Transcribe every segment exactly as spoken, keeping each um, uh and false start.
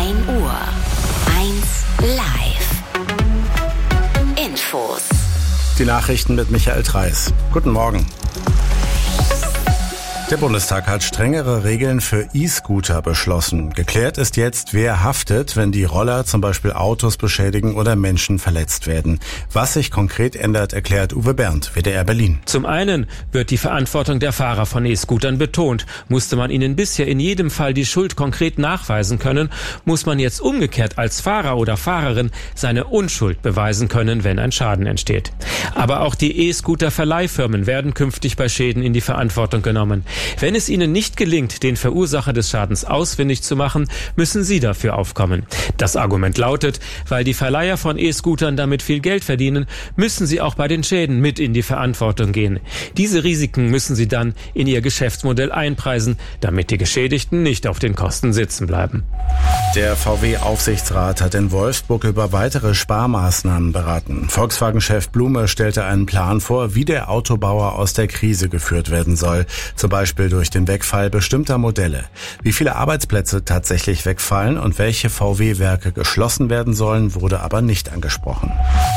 ein Uhr. eins live. Infos. Die Nachrichten mit Michael Treis. Guten Morgen. Der Bundestag hat strengere Regeln für E-Scooter beschlossen. Geklärt ist jetzt, wer haftet, wenn die Roller zum Beispiel Autos beschädigen oder Menschen verletzt werden. Was sich konkret ändert, erklärt Uwe Bernd, W D R Berlin. Zum einen wird die Verantwortung der Fahrer von E-Scootern betont. Musste man ihnen bisher in jedem Fall die Schuld konkret nachweisen können, muss man jetzt umgekehrt als Fahrer oder Fahrerin seine Unschuld beweisen können, wenn ein Schaden entsteht. Aber auch die E-Scooter-Verleihfirmen werden künftig bei Schäden in die Verantwortung genommen. Wenn es ihnen nicht gelingt, den Verursacher des Schadens ausfindig zu machen, müssen sie dafür aufkommen. Das Argument lautet, weil die Verleiher von E-Scootern damit viel Geld verdienen, müssen sie auch bei den Schäden mit in die Verantwortung gehen. Diese Risiken müssen sie dann in ihr Geschäftsmodell einpreisen, damit die Geschädigten nicht auf den Kosten sitzen bleiben. Der V W-Aufsichtsrat hat in Wolfsburg über weitere Sparmaßnahmen beraten. Volkswagen-Chef Blume stellte einen Plan vor, wie der Autobauer aus der Krise geführt werden soll. Zum Beispiel durch den Wegfall bestimmter Modelle. Wie viele Arbeitsplätze tatsächlich wegfallen und welche V W-Werke geschlossen werden sollen, wurde aber nicht angesprochen.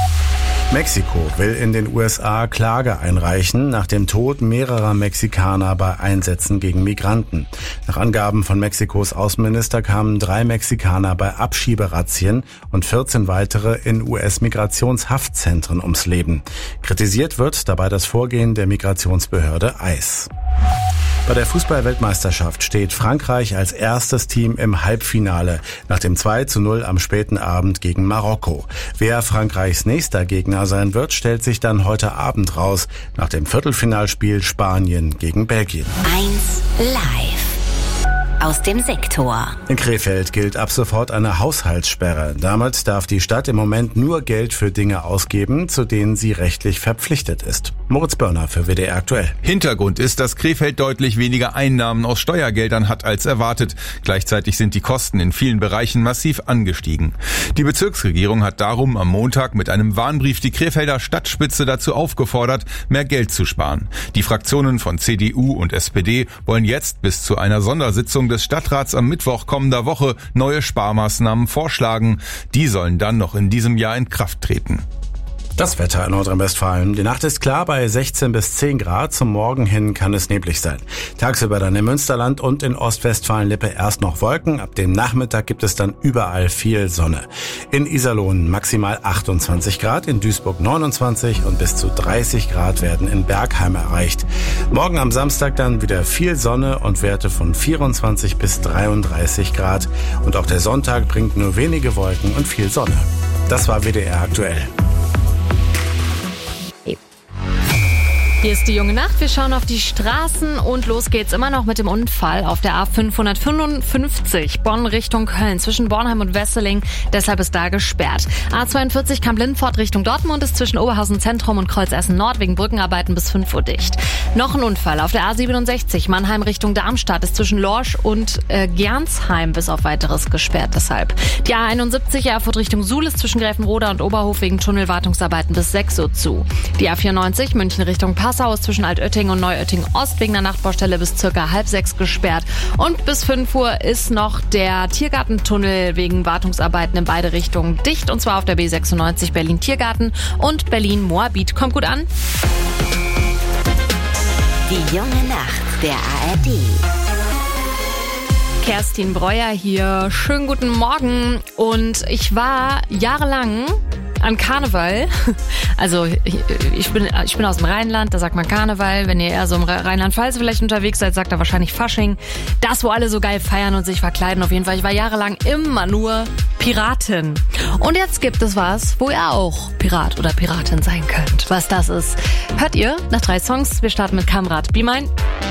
Mexiko will in den U S A Klage einreichen nach dem Tod mehrerer Mexikaner bei Einsätzen gegen Migranten. Nach Angaben von Mexikos Außenminister kamen drei Mexikaner bei Abschieberazzien und vierzehn weitere in U S-Migrationshaftzentren ums Leben. Kritisiert wird dabei das Vorgehen der Migrationsbehörde I C E. Bei der Fußball-Weltmeisterschaft steht Frankreich als erstes Team im Halbfinale nach dem zwei zu null am späten Abend gegen Marokko. Wer Frankreichs nächster Gegner sein wird, stellt sich dann heute Abend raus nach dem Viertelfinalspiel Spanien gegen Belgien. eins live. Aus dem Sektor. In Krefeld gilt ab sofort eine Haushaltssperre. Damit darf die Stadt im Moment nur Geld für Dinge ausgeben, zu denen sie rechtlich verpflichtet ist. Moritz Börner für W D R aktuell. Hintergrund ist, dass Krefeld deutlich weniger Einnahmen aus Steuergeldern hat als erwartet. Gleichzeitig sind die Kosten in vielen Bereichen massiv angestiegen. Die Bezirksregierung hat darum am Montag mit einem Warnbrief die Krefelder Stadtspitze dazu aufgefordert, mehr Geld zu sparen. Die Fraktionen von C D U und S P D wollen jetzt bis zu einer Sondersitzung des Stadtrats am Mittwoch kommender Woche neue Sparmaßnahmen vorschlagen. Die sollen dann noch in diesem Jahr in Kraft treten. Das Wetter in Nordrhein-Westfalen. Die Nacht ist klar bei sechzehn bis zehn Grad. Zum Morgen hin kann es neblig sein. Tagsüber dann im Münsterland und in Ostwestfalen-Lippe erst noch Wolken. Ab dem Nachmittag gibt es dann überall viel Sonne. In Iserlohn maximal achtundzwanzig Grad, in Duisburg neunundzwanzig und bis zu dreißig Grad werden in Bergheim erreicht. Morgen am Samstag dann wieder viel Sonne und Werte von vierundzwanzig bis dreiunddreißig Grad. Und auch der Sonntag bringt nur wenige Wolken und viel Sonne. Das war W D R aktuell. Hier ist die junge Nacht. Wir schauen auf die Straßen und los geht's immer noch mit dem Unfall auf der A fünfhundertfünfundfünfzig Bonn Richtung Köln zwischen Bornheim und Wesseling. Deshalb ist da gesperrt. A zweiundvierzig Kamp-Lindfort Richtung Dortmund ist zwischen Oberhausen Zentrum und Kreuz Essen Nord wegen Brückenarbeiten bis fünf Uhr dicht. Noch ein Unfall auf der A siebenundsechzig Mannheim Richtung Darmstadt ist zwischen Lorsch und äh, Gernsheim bis auf weiteres gesperrt. Deshalb die A einundsiebzig Erfurt Richtung Suhl ist zwischen Gräfenroda und Oberhof wegen Tunnelwartungsarbeiten bis sechs Uhr zu. Die A vierundneunzig München Richtung Passau ist zwischen Altötting und Neuötting Ost wegen der Nachtbaustelle bis circa halb sechs gesperrt. Und bis fünf Uhr ist noch der Tiergartentunnel wegen Wartungsarbeiten in beide Richtungen dicht. Und zwar auf der B sechsundneunzig Berlin-Tiergarten und Berlin-Moabit. Kommt gut an. Die junge Nacht der A R D. Kerstin Breuer hier. Schönen guten Morgen. Und ich war jahrelang an Karneval. Also ich bin, ich bin aus dem Rheinland, da sagt man Karneval. Wenn ihr eher so im Rheinland-Pfalz vielleicht unterwegs seid, sagt er wahrscheinlich Fasching. Das, wo alle so geil feiern und sich verkleiden. Auf jeden Fall, ich war jahrelang immer nur Piratin. Und jetzt gibt es was, wo ihr auch Pirat oder Piratin sein könnt. Was das ist, hört ihr nach drei Songs. Wir starten mit Kamrat. Be Mine.